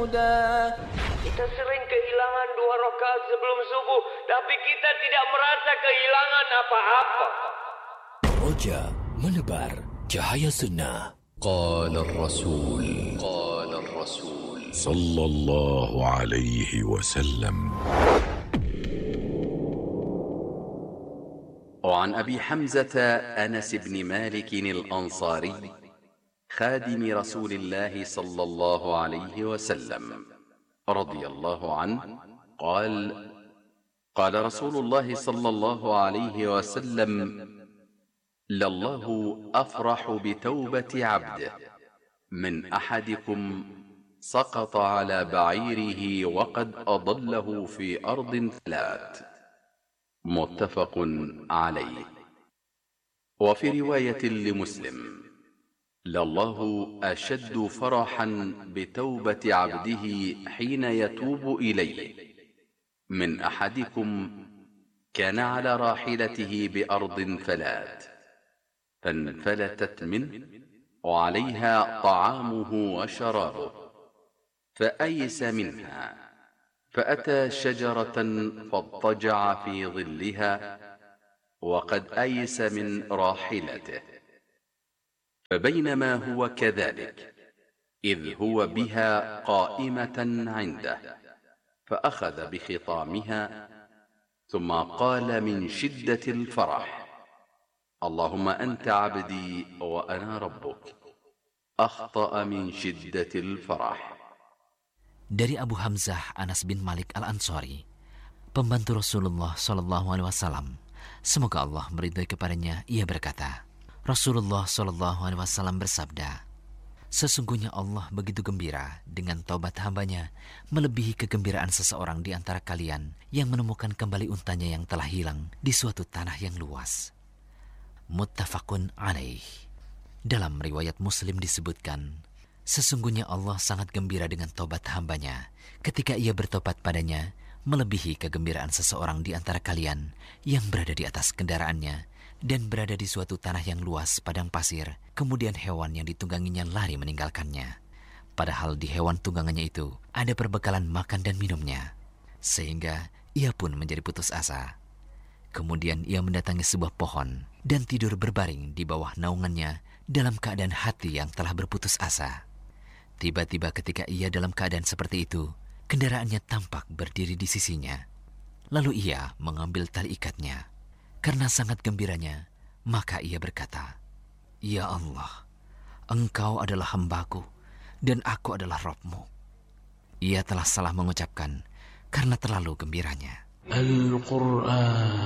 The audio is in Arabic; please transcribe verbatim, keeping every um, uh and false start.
هدى. Kita sering kehilangan dua rakaat sebelum subuh, tapi kita tidak merasa kehilangan apa-apa. Roja menebar cahaya sunnah. Qala ar-Rasul Qala ar-Rasul sallallahu alaihi wasallam. وعن أبي حمزة أنس بن مالك الأنصاري خادم رسول الله صلى الله عليه وسلم رضي الله عنه قال قال رسول الله صلى الله عليه وسلم: لله أفرح بتوبة عبده من أحدكم سقط على بعيره وقد أضله في أرض ثلاث. متفق عليه. وفي رواية لمسلم: لله أشد فرحا بتوبة عبده حين يتوب إليه من أحدكم كان على راحلته بأرض فلات فانفلتت منه وعليها طعامه وشرابه فأيس منها فأتى شجرة فاضطجع في ظلها وقد أيس من راحلته، فبينما هو كذلك إذ هو بها قائمة عنده فأخذ بخطامها ثم قال من شدة الفرح: اللهم أنت عبدي وأنا ربك. أخطأ من شدة الفرح. Dari Abu Hamzah Anas bin Malik Al-Ansari, pembantu Rasulullah shallallahu alaihi wasallam, semoga Allah meridhai kepadanya, ia berkata, Rasulullah shallallahu alaihi wasallam bersabda, sesungguhnya Allah begitu gembira dengan taubat hambanya melebihi kegembiraan seseorang di antara kalian yang menemukan kembali untanya yang telah hilang di suatu tanah yang luas. Muttafaqun alaih. Dalam riwayat Muslim disebutkan, sesungguhnya Allah sangat gembira dengan taubat hambanya ketika ia bertobat padanya melebihi kegembiraan seseorang di antara kalian yang berada di atas kendaraannya dan berada di suatu tanah yang luas padang pasir, kemudian hewan yang ditungganginya lari meninggalkannya. Padahal di hewan tunggangannya itu ada perbekalan makan dan minumnya, sehingga ia pun menjadi putus asa. Kemudian ia mendatangi sebuah pohon dan tidur berbaring di bawah naungannya dalam keadaan hati yang telah berputus asa. Tiba-tiba ketika ia dalam keadaan seperti itu, kendaraannya tampak berdiri di sisinya. Lalu ia mengambil tali ikatnya. Karena sangat gembiranya, maka ia berkata, Ya Allah, Engkau adalah hambaku dan aku adalah Rabb-Mu. Ia telah salah mengucapkan karena terlalu gembiranya. Al-Quran